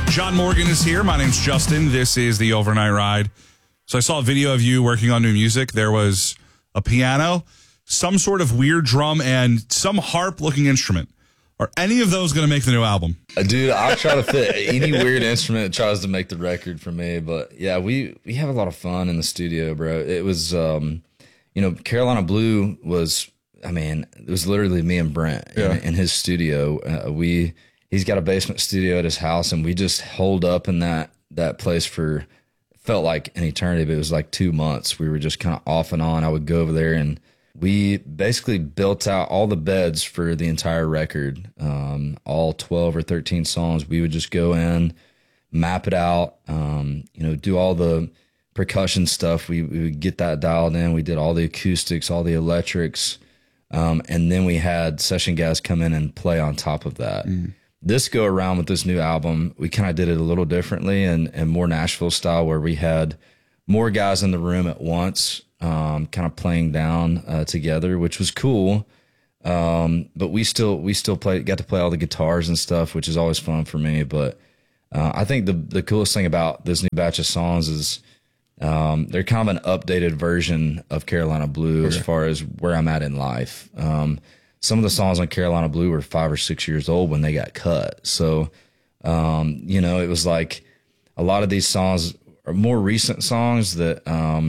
John Morgan is here. My name's Justin. This is the Overnight Ride. So I saw a video of you working on new music. There was a piano, some sort of weird drum, and some harp-looking instrument. Are any of those going to make the new album? Dude, I'll try to fit any weird instrument that tries to make the record for me. But yeah, we have a lot of fun in the studio, bro. It was, Carolina Blue was, it was literally me and Brent in his studio. He's got a basement studio at his house, and we just holed up in that place for, felt like an eternity, but it was like 2 months. We were just kind of off and on. I would go over there, and we basically built out all the beds for the entire record, all 12 or 13 songs. We would just go in, map it out, do all the percussion stuff. We would get that dialed in. We did all the acoustics, all the electrics, and then we had session guys come in and play on top of that. This go around with this new album, we kind of did it a little differently and more Nashville style, where we had more guys in the room at once, kind of playing down together, which was cool. But we still got to play all the guitars and stuff, which is always fun for me. But I think the coolest thing about this new batch of songs is they're kind of an updated version of Carolina Blue as far as where I'm at in life. Some of the songs on Carolina Blue were 5 or 6 years old when they got cut. So, it was like a lot of these songs are more recent songs that,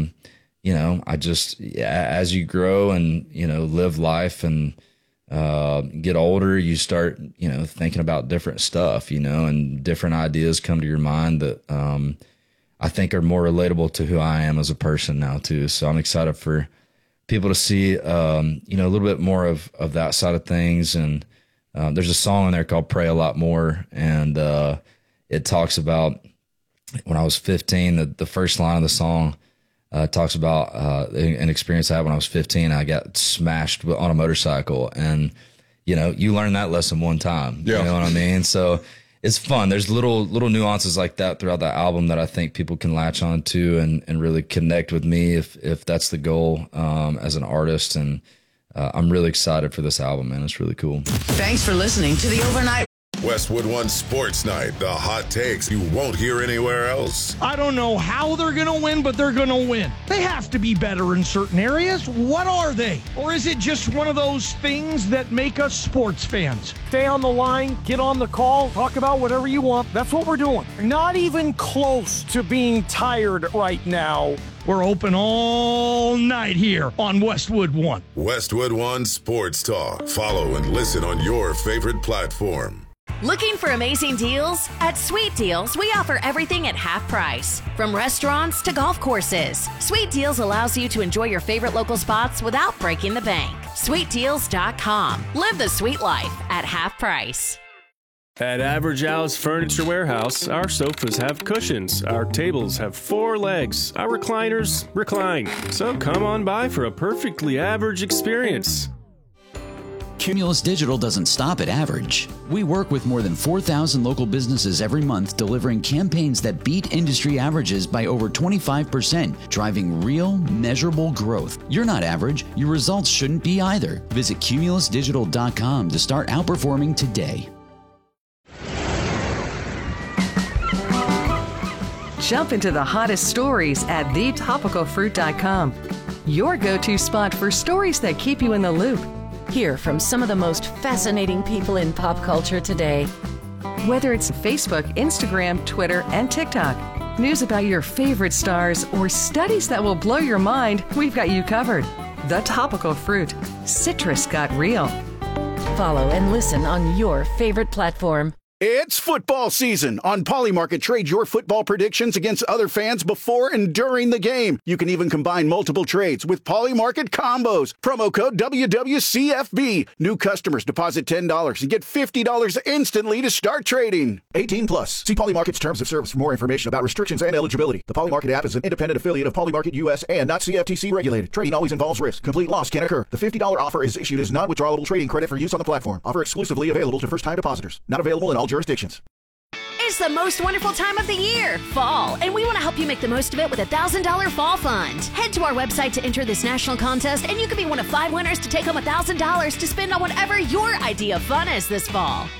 as you grow and, live life and get older, you start, thinking about different stuff, and different ideas come to your mind that I think are more relatable to who I am as a person now, too. So I'm excited for people to see, a little bit more of that side of things. And there's a song in there called Pray a Lot More. And it talks about when I was 15, the first line of the song talks about an experience I had when I was 15. I got smashed on a motorcycle. And, you learn that lesson one time. Yeah. You know what I mean? So it's fun. There's little nuances like that throughout the album that I think people can latch on to and really connect with me if that's the goal as an artist. And I'm really excited for this album, man. It's really cool. Thanks for listening to the Overnight. Westwood One Sports Night, the hot takes you won't hear anywhere else. I don't know how they're going to win, but they're going to win. They have to be better in certain areas. What are they? Or is it just one of those things that make us sports fans? Stay on the line, get on the call, talk about whatever you want. That's what we're doing. Not even close to being tired right now. We're open all night here on Westwood One. Westwood One Sports Talk. Follow and listen on your favorite platform. Looking for amazing deals? At Sweet Deals, we offer everything at half price. From restaurants to golf courses, Sweet Deals allows you to enjoy your favorite local spots without breaking the bank. SweetDeals.com. Live the sweet life at half price. At Average House Furniture Warehouse, our sofas have cushions, our tables have 4 legs, our recliners recline. So come on by for a perfectly average experience. Cumulus Digital doesn't stop at average. We work with more than 4,000 local businesses every month, delivering campaigns that beat industry averages by over 25%, driving real, measurable growth. You're not average. Your results shouldn't be either. Visit cumulusdigital.com to start outperforming today. Jump into the hottest stories at thetopicalfruit.com. Your go-to spot for stories that keep you in the loop. Hear from some of the most fascinating people in pop culture today. Whether it's Facebook, Instagram, Twitter, and TikTok, news about your favorite stars, or studies that will blow your mind, we've got you covered. The Topical Fruit. Citrus got real. Follow and listen on your favorite platform. It's football season. On Polymarket, trade your football predictions against other fans before and during the game. You can even combine multiple trades with Polymarket combos. Promo code WWCFB. New customers deposit $10 and get $50 instantly to start trading. 18 plus. See Polymarket's terms of service for more information about restrictions and eligibility. The Polymarket app is an independent affiliate of Polymarket US and not CFTC regulated. Trading always involves risk. Complete loss can occur. The $50 offer is issued as non-withdrawable trading credit for use on the platform. Offer exclusively available to first-time depositors. Not available in all jurisdictions. It's the most wonderful time of the year, fall, and we want to help you make the most of it with a $1,000 fall fund. Head to our website to enter this national contest, and you could be one of 5 winners to take home $1,000 to spend on whatever your idea of fun is this fall.